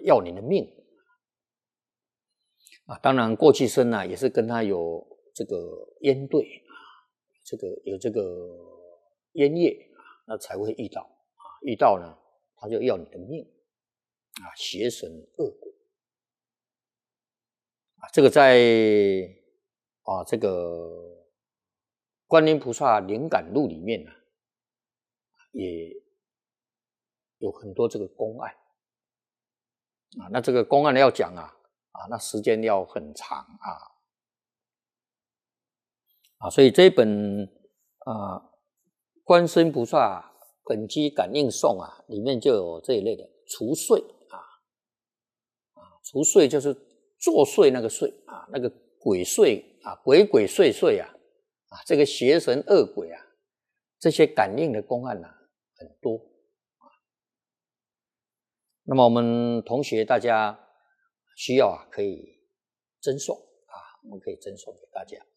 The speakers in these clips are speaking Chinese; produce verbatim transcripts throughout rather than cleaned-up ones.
要你的命啊。当然过去生啊也是跟他有这个冤对啊，这个有这个冤业啊，那才会遇到啊，遇到呢他就要你的命啊，邪神恶鬼啊，这个在啊这个观音菩萨灵感录里面呢、啊，也有很多这个公案啊。那这个公案要讲啊啊，那时间要很长啊啊，所以这一本啊观世音菩萨本机感应颂啊，里面就有这一类的除祟啊啊，除祟就是作祟那个祟啊，那个鬼祟啊，鬼鬼祟祟啊啊，这个邪神恶鬼啊，这些感应的公案啊很多啊。那么我们同学大家需要啊，可以赠送啊，我们可以赠送给大家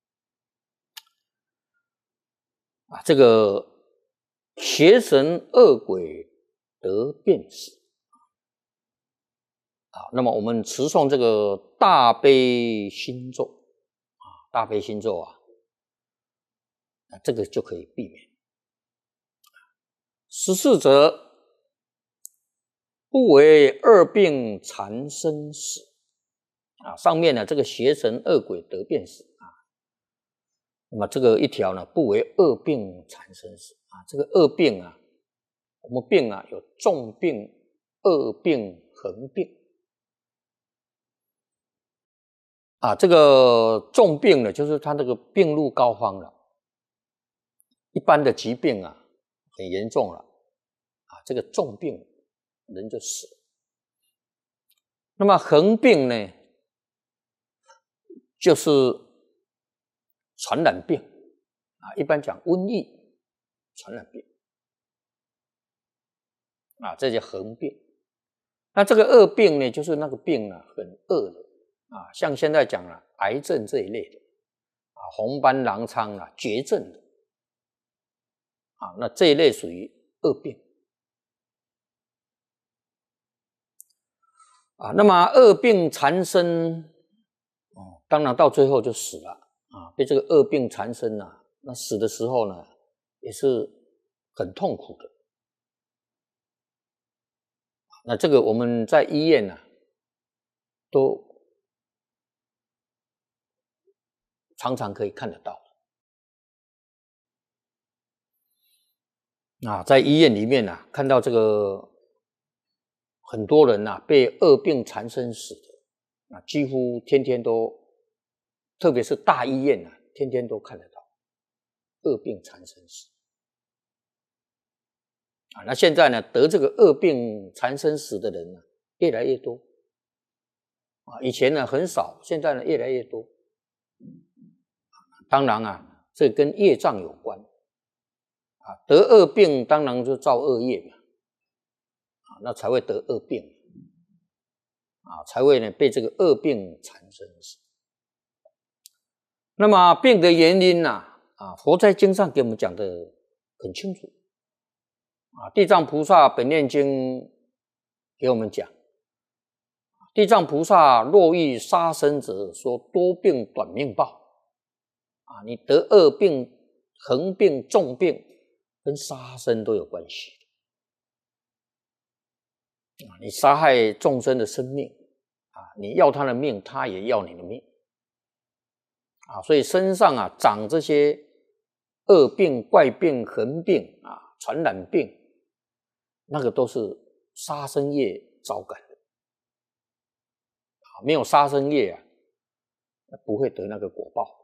啊，这个邪神恶鬼得辨识啊。那么我们持诵这个大悲心咒啊，大悲心咒啊，那这个就可以避免。十四则不为二病缠身死啊，上面呢这个邪神恶鬼得辨识啊，那么这个一条呢不为恶病缠身死啊，这个恶病啊，我们病啊有重病、恶病、横病啊，这个重病呢就是他这个病入膏肓了，一般的疾病啊很严重了啊，这个重病人就死了。那么横病呢就是传染病啊，一般讲瘟疫传染病啊，这叫横病。那这个恶病呢就是那个病啊很恶的啊，像现在讲了癌症这一类的啊，红斑狼疮啊，绝症的啊，那这一类属于恶病啊。那么恶病缠身，哦，当然到最后就死了啊，被这个恶病缠身啊，那死的时候呢，也是很痛苦的。那这个我们在医院呢、啊，都常常可以看得到。啊，在医院里面啊，看到这个很多人啊被恶病缠身死的，啊，几乎天天都，特别是大医院啊，天天都看得到恶病缠身死。啊，那现在呢，得这个恶病缠身死的人呢，越来越多。啊，以前呢很少，现在呢越来越多。当然啊，这跟业障有关。啊，得恶病当然就造恶业嘛，啊，那才会得恶病，啊，才会呢被这个恶病缠身死。那么病的原因呢、啊，啊，佛在经上给我们讲的很清楚，啊，地藏菩萨本愿经给我们讲，地藏菩萨若欲杀生者，说多病短命报，啊，你得恶病、横病、重病。跟杀生都有关系啊！你杀害众生的生命啊，你要他的命，他也要你的命啊！所以身上啊长这些恶病、怪病、横病啊、传染病，那个都是杀生业招感的啊！没有杀生业啊，不会得那个果报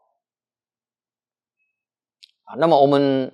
啊！那么我们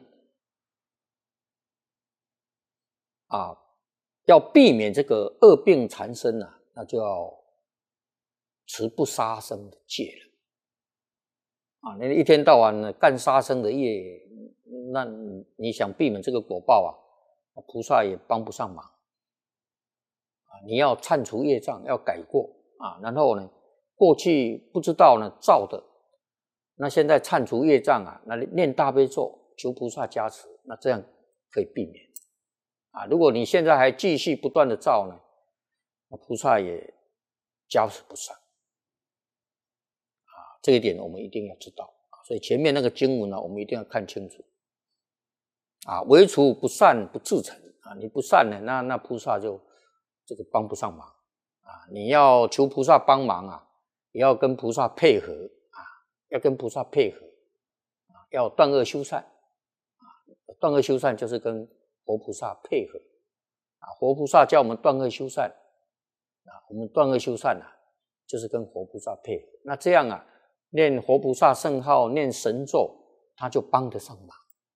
啊，要避免这个恶病缠身啊，那就要持不杀生的戒了。啊，你一天到晚呢干杀生的业，那你想避免这个果报啊，菩萨也帮不上忙。啊，你要忏除业障，要改过啊，然后呢，过去不知道呢造的，那现在忏除业障啊，那念大悲咒求菩萨加持，那这样可以避免。啊，如果你现在还继续不断的造呢， 那菩萨也加持不上啊，这一点我们一定要知道啊。所以前面那个经文呢，我们一定要看清楚啊。唯除不善不自成啊，你不善呢，那那菩萨就这个帮不上忙啊。你要求菩萨帮忙啊，也要跟菩萨配合啊，要跟菩萨配合啊，要断恶修善啊。断恶修善就是跟活菩萨配合啊，活菩萨叫我们断恶修善啊，我们断恶修善啊，就是跟活菩萨配合。那这样啊，念活菩萨圣号，念神咒，他就帮得上忙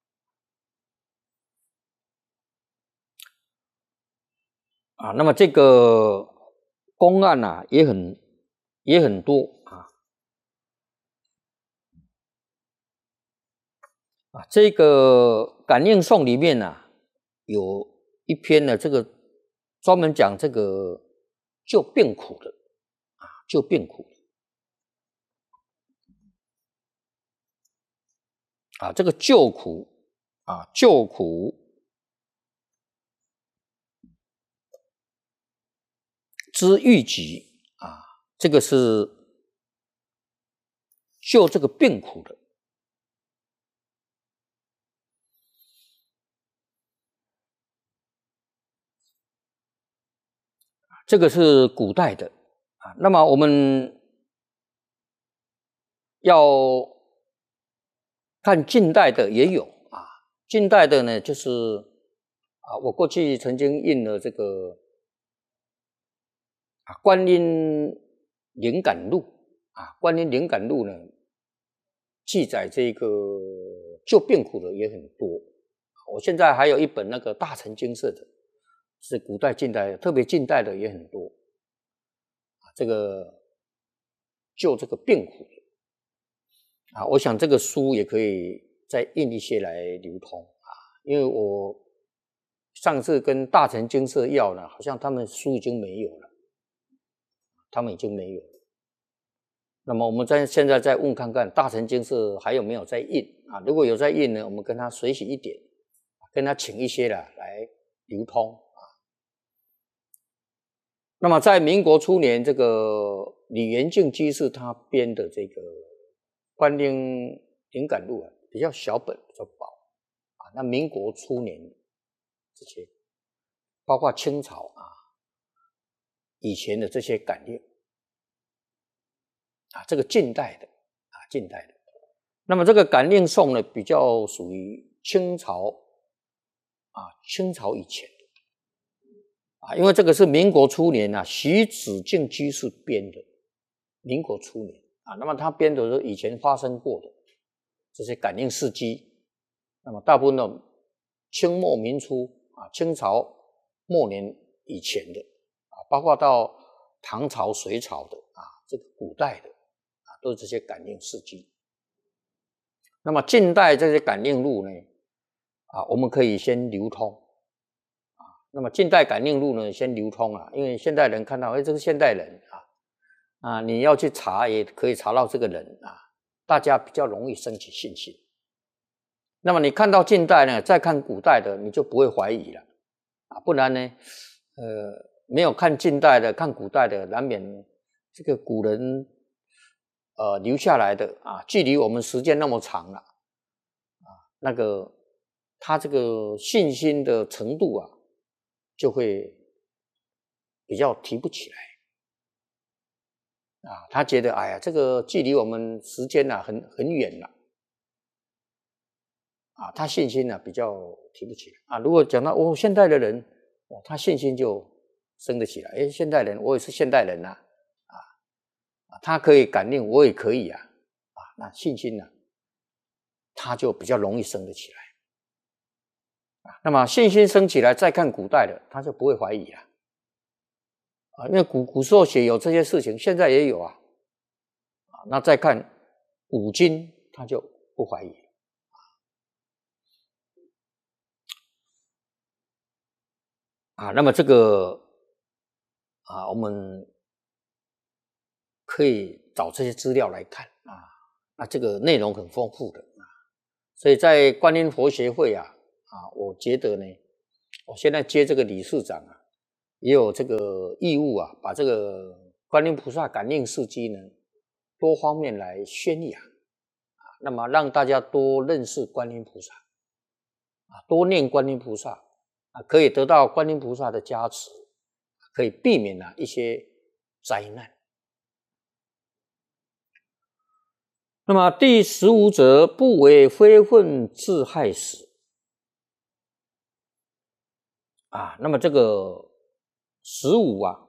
啊。那么这个公案啊，也很也很多啊啊。这个感应颂里面啊，有一篇呢，这个专门讲这个救病苦的啊，救病苦的啊，这个救苦啊，救苦之欲疾啊，这个是救这个病苦的。这个是古代的啊，那么我们要看近代的也有啊。近代的呢，就是啊，我过去曾经印了这个啊《观音灵感录》啊，《观音灵感录》呢，记载这个救病苦的也很多。我现在还有一本那个大乘经社的，是古代近代，特别近代的也很多啊。这个救这个病苦的啊，我想这个书也可以再印一些来流通啊，因为我上次跟大乘经社要呢，好像他们书已经没有了，他们已经没有了。那么我们在现在再问看看大乘经社还有没有在印啊？如果有在印呢，我们跟他随喜一点，跟他请一些啦来流通啊。那么在民国初年，这个李元敬居士他编的这个《观音灵感录》啊，比较小本，比较薄啊。那民国初年这些，包括清朝啊以前的这些感应啊，这个近代的啊，近代的。那么这个感应颂呢，比较属于清朝啊，清朝以前的啊，因为这个是民国初年啊，徐子敬居士编的，民国初年啊，那么他编的是以前发生过的这些感应事迹，那么大部分的清末民初啊，清朝末年以前的啊，包括到唐朝、隋朝的啊，这个古代的啊，都是这些感应事迹。那么近代这些感应录呢，啊，我们可以先流通啊。那么近代感应录呢，先流通啊，因为现代人看到，哎，这是现代人啊，啊，你要去查也可以查到这个人啊，大家比较容易升起信心。那么你看到近代呢，再看古代的，你就不会怀疑了啊，不然呢，呃，没有看近代的，看古代的，难免这个古人呃留下来的啊，距离我们时间那么长了啊，那个他这个信心的程度啊，就会比较提不起来啊。他觉得哎呀，这个距离我们时间啊很很远了啊，他信心呢、啊、比较提不起来啊。如果讲到哦，现代的人哦，他信心就升得起来。哎，现代人我也是现代人呐、啊，啊，他可以感应，我也可以啊，啊，那信心呢、啊，他就比较容易升得起来。那么信心升起来，再看古代的，他就不会怀疑了啊，因为古古时候写有这些事情，现在也有啊，啊，那再看古今，他就不怀疑啊。那么这个啊，我们可以找这些资料来看啊，那这个内容很丰富的啊，所以在观音佛学会啊，啊，我觉得呢，我现在接这个理事长啊。 也有这个义务啊，把这个观音菩萨感应事迹呢，多方面来宣扬啊，那么让大家多认识观音菩萨啊，多念观音菩萨啊，可以得到观音菩萨的加持，可以避免啊一些灾难。那么第十五则，不为非分自害死啊。那么这个十五啊，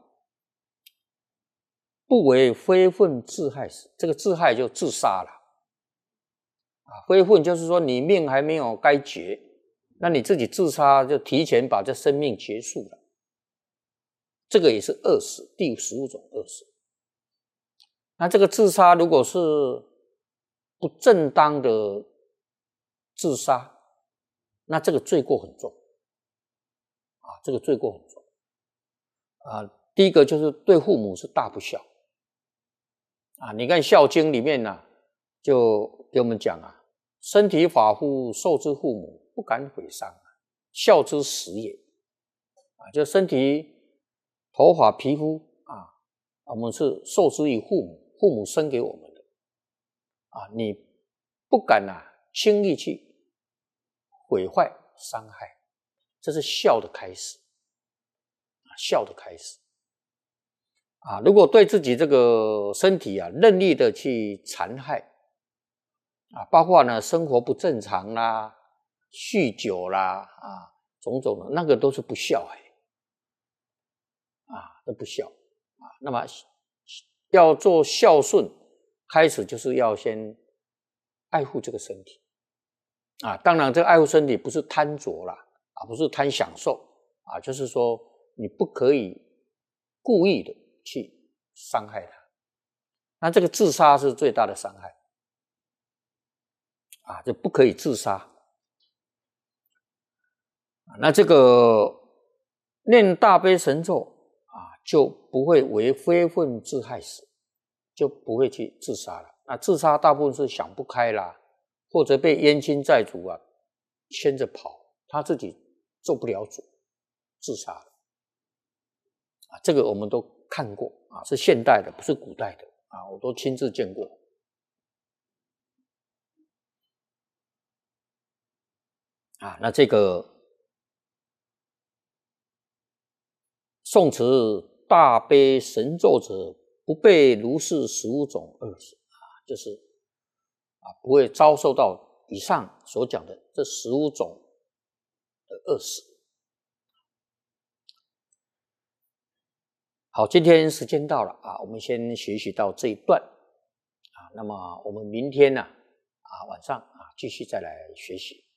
不为非分自害死，这个自害就自杀了啊。非分就是说你命还没有该绝，那你自己自杀就提前把这生命结束了，这个也是恶死，第十五种恶死。那这个自杀如果是不正当的自杀，那这个罪过很重啊，这个罪过很重啊。第一个就是对父母是大不孝啊。你看《孝经》里面呢、啊，就给我们讲啊，身体发肤受之父母，不敢毁伤，孝之始也啊。就身体、头发、皮肤啊，我们是受之于父母，父母生给我们的啊，你不敢啊轻易去毁坏伤害，这是孝的开始啊，孝的开始啊。如果对自己这个身体啊任意的去残害啊，包括呢生活不正常啦、酗酒啦啊，种种的那个都是不孝哎啊，都不孝啊。那么要做孝顺，开始就是要先爱护这个身体啊。当然，这个爱护身体不是贪着啦啊，不是贪享受啊，就是说你不可以故意的去伤害它。那这个自杀是最大的伤害啊，就不可以自杀。那这个念大悲神咒啊，就不会为非分自害死，就不会去自杀了。那自杀大部分是想不开啦，或者被冤亲债主啊牵着跑，他自己做不了主，自杀了啊。这个我们都看过啊，是现代的，不是古代的啊，我都亲自见过啊。那这个诵持大悲神咒者，不被如是十五种恶死啊，就是啊不会遭受到以上所讲的这十五种的恶死。好，今天时间到了啊，我们先学习到这一段啊，那么我们明天呢啊晚上啊继续再来学习。